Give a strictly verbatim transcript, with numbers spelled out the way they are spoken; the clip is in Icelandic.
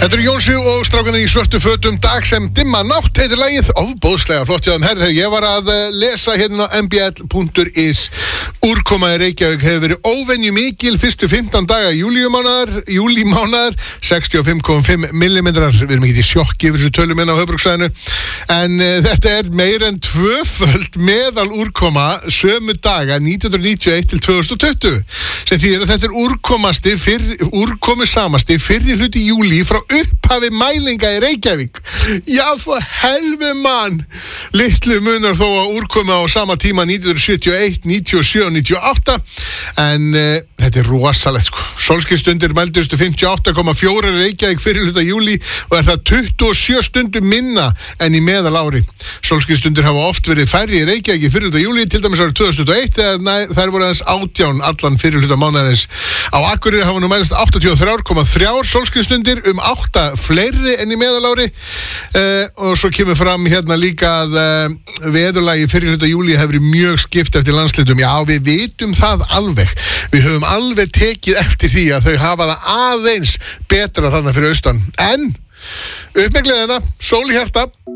Þetta eru Jónsi og strákarnir í svörtu fötum, dag sem dimma nátt heitir lagið, ofboðslega flott hjá þeim. Herri, ég var að lesa hérna á m b l punktur is. Úrkoma í Reykjavík hefur verið óvenju mikil fyrstu fimmtán daga júlíumánaðar, júlímánaðar, sextíu og fimm komma fimm millimetrar. Við erum ekki í sjokki yfir þessu tölum hérna á höfuðborgarsvæðinu. En uh, þetta er meir en tvöföld meðal úrkoma sömu daga nítján hundruð níutíu og eitt til tvö þúsund og tuttugu. Sem þýðir að þetta er úrkomasti, fyrr, úrkomusamasti fyrri hluti júlí frá upphafi mælinga í Reykjavík. Já, þú helvi mann. Litlu munar þó að úrkoma á sama tíma nítján hundruð sjötíu og eitt, níutíu og sjö og níutíu og átta. En uh, þetta er rosalegt sko. Sólskinstundir mældustu fimmtíu og átta komma fjögur í Reykjavík fyrir hluta júlí og er það tuttugu og sjö stundum minna en í meðal ári. Sólskinstundir hafa oft verið færri í Reykjavík fyrir hluta júlí, til dæmis árið tvö þúsund og eitt þegar þær voru aðeins átján allan fyrir hluta mánaðarins. Á Akureyri hafa nú mælst áttatíu og þrjú komma þrjú sólskinstundir, um átta fleiri enn í meðalári uh, og svo kemur fram hérna líka að uh, veðurlagi fyrir hluta júlí hefur mjög skipt eftir landslitum. Já, við vitum það alveg. Við höfum alveg tekið eftir því að þau hafa það aðeins betra þarna fyrir austan. En upp með gleðina, sól í hjarta.